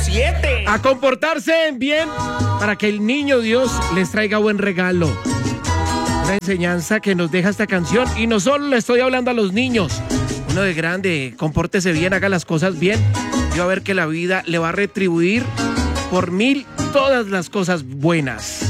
7. A comportarse bien para que el niño Dios les traiga buen regalo. Una enseñanza que nos deja esta canción, y no solo le estoy hablando a los niños. Uno de grande, compórtese bien, haga las cosas bien, y va a ver que la vida le va a retribuir por 1000 todas las cosas buenas.